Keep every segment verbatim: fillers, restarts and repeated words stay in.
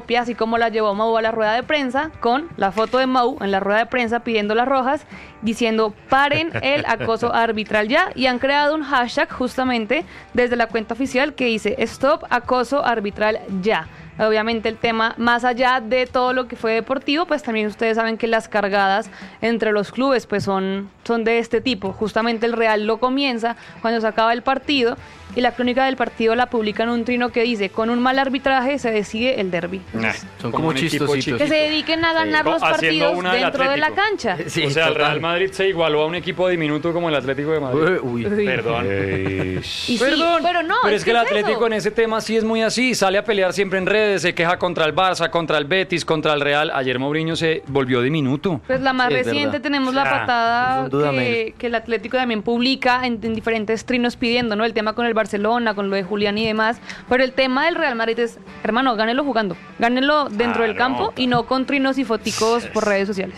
propia, así como la llevó Mau a la rueda de prensa, con la foto de Mau en la rueda de prensa pidiendo las rojas, diciendo paren el acoso arbitral ya, y han creado un hashtag justamente desde la cuenta oficial que dice Stop Acoso Arbitral Ya. Obviamente el tema, más allá de todo lo que fue deportivo, pues también ustedes saben que las cargadas entre los clubes pues son, son de este tipo. Justamente el Real lo comienza cuando se acaba el partido y la crónica del partido la publica en un trino que dice: con un mal arbitraje se decide el derbi. Nah, son como, como chistositos. Que se dediquen a ganar sí. los partidos dentro de la cancha. Sí, o sea, total. El Real Madrid se igualó a un equipo diminuto como el Atlético de Madrid. Uy, uy. Perdón. Y sí, Perdón. Pero no, pero es, es que que el es Atlético eso. en ese tema sí es muy así. Sale a pelear siempre en redes, se queja contra el Barça, contra el Betis, contra el Real. Ayer Mourinho se volvió diminuto. Pues la más sí, reciente tenemos la Ah, patada que, que el Atlético también publica en, en diferentes trinos pidiendo, ¿no? El tema con el Barcelona, con lo de Julián y demás. Pero el tema del Real Madrid es, hermano, gánelo jugando. Gánelo dentro Ah, del campo no. y no con trinos y foticos por redes sociales.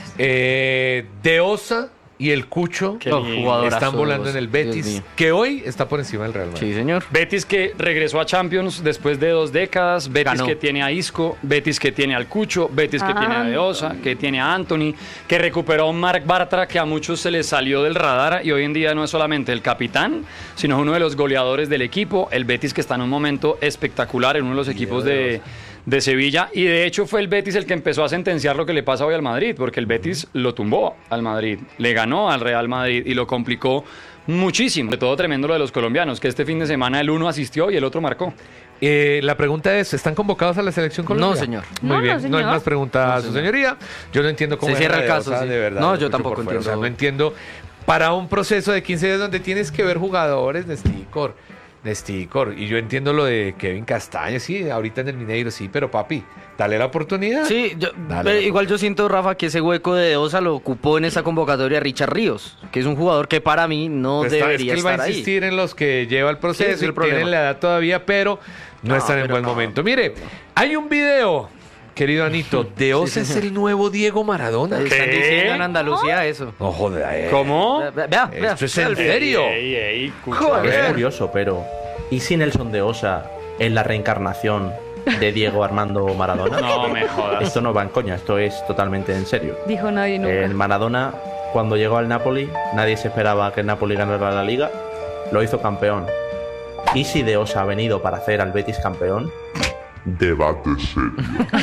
Eh, De Osa y el Cucho Qué Oh, lindo. jugadorazo, están volando Dios en el mío. Betis, que hoy está por encima del Real Madrid. Sí, señor. Betis que regresó a Champions después de dos décadas, Betis Ganó. que tiene a Isco, Betis que tiene al Cucho, Betis que Ah. tiene a De Osa, que tiene a Anthony, que recuperó a un Marc Bartra que a muchos se les salió del radar y hoy en día no es solamente el capitán, sino uno de los goleadores del equipo. El Betis que está en un momento espectacular en uno de los equipos de, de Sevilla, y de hecho fue el Betis el que empezó a sentenciar lo que le pasa hoy al Madrid, porque el Betis lo tumbó al Madrid, le ganó al Real Madrid y lo complicó muchísimo. De todo tremendo lo de los colombianos, que este fin de semana el uno asistió y el otro marcó. Eh, la pregunta es, ¿están convocados a la selección colombiana? No, señor. Muy No, bien, no, no hay señor. más preguntas, No, su señor. señoría. Yo no entiendo cómo Se es cierra la el de caso, Osa, sí. de verdad. No, lo yo escucho tampoco por fuera. entiendo. O sea, no entiendo. Para un proceso de quince días donde tienes que ver jugadores, Nesticor, Nesticor, y yo entiendo lo de Kevin Castaño, sí, ahorita en el Mineiro, sí, pero papi, dale la oportunidad. Sí, yo, Dale, pero Rafa. igual yo siento, Rafa, que ese hueco de De Osa lo ocupó en esa convocatoria Richard Ríos, que es un jugador que para mí no Está- es debería que él va estar a ahí. insistir en los que lleva el Sí, proceso ese es el y tienen problema. la edad todavía, pero no, No, están en pero buen no. momento. Mire, hay un video, querido Anito, De Osa es señor. el nuevo Diego Maradona. Están ¿Qué? diciendo en Andalucía eso. No joda, eh. ¿Cómo? Vea, vea, vea. Esto es en serio. Ey, ey, Cucho, Joder. a ver. Es curioso, pero ¿y si Nelson de Osa es la reencarnación de Diego Armando Maradona? No me jodas. Esto no va en coña, esto es totalmente en serio. Dijo nadie nunca. El Maradona, cuando llegó al Napoli, nadie se esperaba que el Napoli ganara la Liga, lo hizo campeón. ¿Y si De Osa ha venido para hacer al Betis campeón? Debate serio.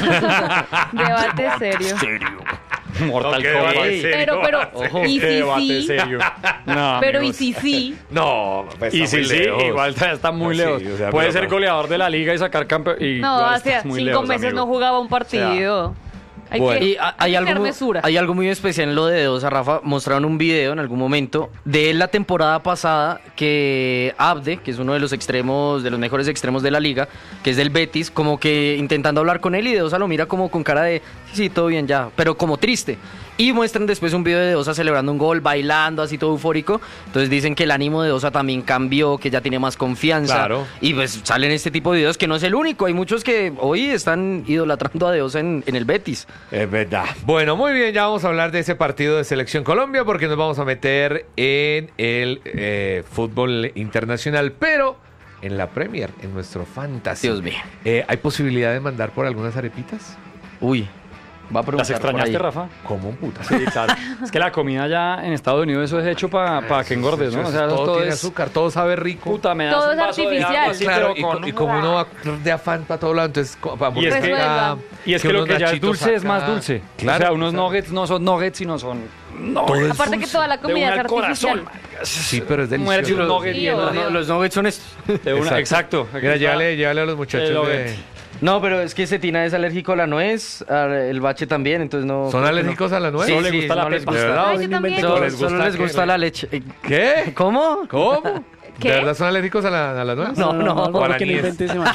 Debate serio. Mortal No, qué Kombat. debate serio. Pero, pero, Ojo, y qué si debate sí, serio. No, pero y amigos. si sí, No, pues Y está sí, muy sí, lejos. igual está, está muy Sí, lejos. o sea, Puede pero ser no. goleador de la liga y sacar campeón. no, hace cinco meses no jugaba un partido. Hay Bueno. que, Y a- hay, que algo tener muy, mesura. hay algo muy especial en lo de De Osa, Rafa. Mostraron un video en algún momento de él la temporada pasada que Abde, que es uno de los extremos, de los mejores extremos de la liga, que es del Betis, como que intentando hablar con él, y De Osa lo mira como con cara de sí, sí, todo bien ya, pero como triste. Y muestran después un video de De Osa celebrando un gol, bailando así todo eufórico. Entonces dicen que el ánimo de De Osa también cambió, que ya tiene más confianza. Claro. Y pues salen este tipo de videos que no es el único. Hay muchos que hoy están idolatrando a De Osa en, en el Betis. Es verdad. Bueno, muy bien, ya vamos a hablar de ese partido de Selección Colombia porque nos vamos a meter en el eh, fútbol internacional, pero en la Premier, en nuestro Fantasy. Dios mío. Eh, ¿Hay posibilidad de mandar por algunas arepitas? Uy, va a preguntar ¿Las extrañaste, por ahí. Rafa? ¿Cómo, puta? Sí, claro. Es que la comida ya en Estados Unidos eso es hecho para que engordes, ¿no? O sea, todo, todo tiene es... azúcar, todo sabe rico. Puta, me das Todo un es vaso de artificial. agua así, Claro, pero y, con- co- y como uno va de afán para todo lado, entonces co- vamos Y es a que- buscar Y es que, lo unos que ya es nachitos dulce es más acá. dulce. Claro. O sea, unos Claro. nuggets no son nuggets, sino son nuggets. Aparte que toda la De comida una es al corazón, artificial. marica. Sí, pero es Muérete delicioso. un nugget Sí, bien, obvio. ¿no? No, los nuggets son estos. De una- Exacto. Mira, llévale, llévale a los muchachos El de... nugget. No, pero es que Cetina es alérgico a la nuez, al- el bache también, entonces no... ¿Son creo que alérgicos no. a la nuez? Sí, No le sí, gusta la no les pepa. gusta. ¿De verdad? Ay, yo también. Solo, les gusta solo les que- gusta la leche. Eh, ¿Qué? ¿Cómo? ¿Cómo? ¿Qué? ¿De verdad son alérgicos a la, a la nuez? No, no, O a la que no niez. inventes, man.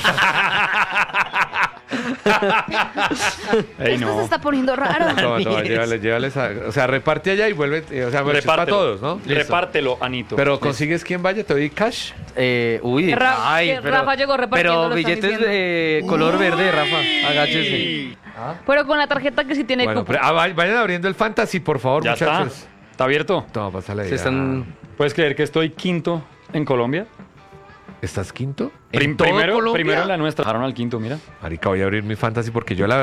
Ey, Esto se no. está poniendo raro. Toma, toma, llévale, llévales a- o sea, reparte allá y vuelve, eh, o sea, bueno, es para Repártelo. todos, ¿no? Listo. Repártelo, Anito. Pero consigues quien vaya, te doy cash. Eh, uy, Ra- ay, que pero, Rafa llegó repartiendo, pero lo están billetes diciendo. de color verde, Rafa, agáchese. Pero con la tarjeta que sí tiene Bueno, cupo. pero- ah, vay- vayan abriendo el fantasy, por favor, Ya está. muchachos. ¿Está abierto? Toma, pásale. Se ya. están... ¿Puedes creer que estoy quinto en Colombia? ¿Estás quinto? Prim- ¿En todo primero, Colombia? primero en la nuestra. Dejaron al quinto, mira. Marica, voy a abrir mi fantasy porque yo la